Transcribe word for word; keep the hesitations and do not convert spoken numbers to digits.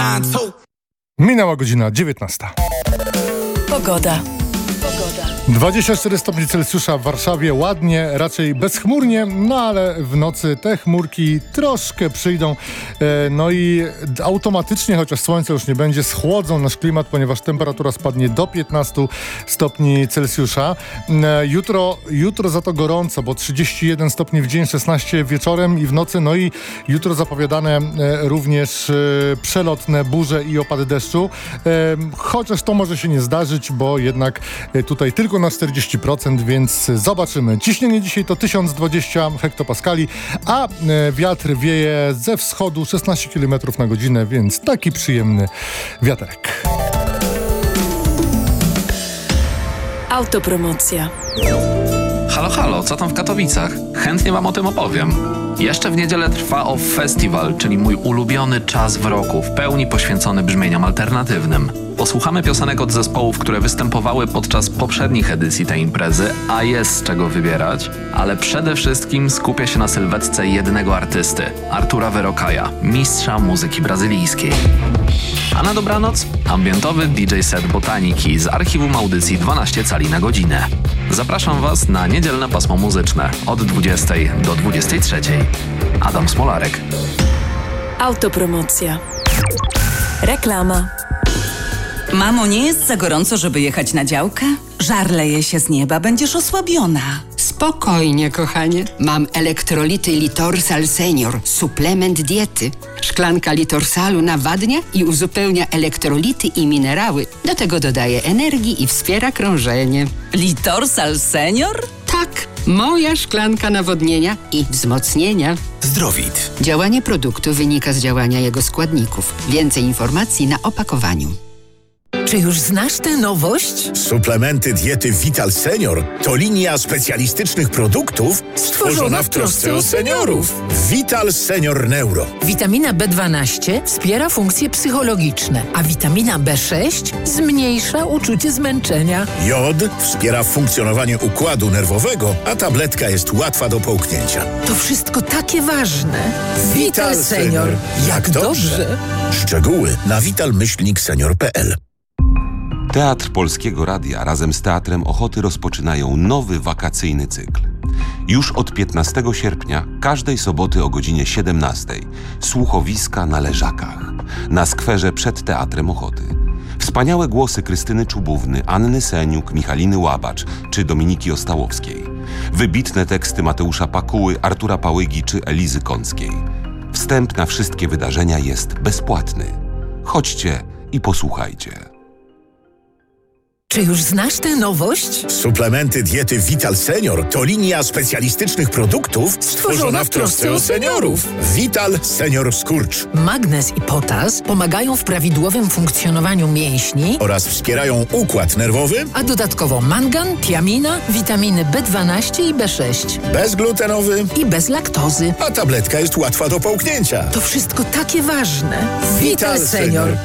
Minęła godzina dziewiętnasta. Pogoda. dwadzieścia cztery stopnie Celsjusza w Warszawie, ładnie, raczej bezchmurnie, no ale w nocy te chmurki troszkę przyjdą, e, no i automatycznie, chociaż słońca już nie będzie, schłodzą nasz klimat, ponieważ temperatura spadnie do piętnastu stopni Celsjusza. E, jutro, jutro za to gorąco, bo trzydzieści jeden stopni w dzień, szesnaście wieczorem i w nocy, no i jutro zapowiadane e, również e, przelotne burze i opady deszczu, e, chociaż to może się nie zdarzyć, bo jednak e, tutaj tylko na czterdzieści procent, więc zobaczymy. Ciśnienie dzisiaj to tysiąc dwadzieścia hektopaskali, a wiatr wieje ze wschodu szesnaście kilometrów na godzinę, więc taki przyjemny wiaterek. Autopromocja. Halo, halo, co tam w Katowicach? Chętnie wam o tym opowiem. Jeszcze w niedzielę trwa Off Festival, czyli mój ulubiony czas w roku, w pełni poświęcony brzmieniom alternatywnym. Posłuchamy piosenek od zespołów, które występowały podczas poprzednich edycji tej imprezy, a jest z czego wybierać, ale przede wszystkim skupię się na sylwetce jednego artysty, Artura Verocaya, mistrza muzyki brazylijskiej. A na dobranoc ambientowy D J set Botaniki z archiwum audycji dwanaście cali na godzinę. Zapraszam was na niedzielne pasmo muzyczne od dwudziestej do dwudziestej trzeciej. Adam Smolarek. Autopromocja. Reklama. Mamo, nie jest za gorąco, żeby jechać na działkę? Żar leje się z nieba, będziesz osłabiona. Spokojnie, kochanie. Mam elektrolity Litorsal Senior, suplement diety. Szklanka Litorsalu nawadnia i uzupełnia elektrolity i minerały. Do tego dodaje energii i wspiera krążenie. Litorsal Senior? Tak, moja szklanka nawodnienia i wzmocnienia. Zdrowit. Działanie produktu wynika z działania jego składników. Więcej informacji na opakowaniu. Czy już znasz tę nowość? Suplementy diety Vital Senior to linia specjalistycznych produktów stworzona w trosce o seniorów. Vital Senior Neuro. Witamina B dwanaście wspiera funkcje psychologiczne, a witamina B sześć zmniejsza uczucie zmęczenia. Jod wspiera funkcjonowanie układu nerwowego, a tabletka jest łatwa do połknięcia. To wszystko takie ważne. Vital Senior. Jak dobrze. Szczegóły na vital myślnik senior kropka p l. Teatr Polskiego Radia razem z Teatrem Ochoty rozpoczynają nowy wakacyjny cykl. Już od piętnastego sierpnia, każdej soboty o godzinie siedemnastej, słuchowiska na Leżakach, na skwerze przed Teatrem Ochoty. Wspaniałe głosy Krystyny Czubówny, Anny Seniuk, Michaliny Łabacz czy Dominiki Ostałowskiej. Wybitne teksty Mateusza Pakuły, Artura Pałygi czy Elizy Kąckiej. Wstęp na wszystkie wydarzenia jest bezpłatny. Chodźcie i posłuchajcie. Czy już znasz tę nowość? Suplementy diety Vital Senior to linia specjalistycznych produktów stworzona w trosce o seniorów. Vital Senior Skurcz. Magnez i potas pomagają w prawidłowym funkcjonowaniu mięśni Oraz wspierają układ nerwowy. a dodatkowo mangan, tiamina, witaminy B dwanaście i B sześć Bezglutenowy. i bez laktozy. A tabletka jest łatwa do połknięcia. To wszystko takie ważne. Vital Senior.